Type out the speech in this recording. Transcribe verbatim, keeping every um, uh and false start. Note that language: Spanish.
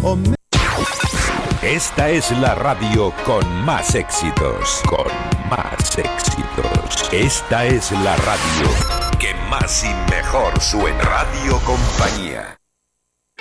o me... Esta es la radio con más éxitos, con más éxitos. Esta es la radio que más y mejor suena. Radio Compañía.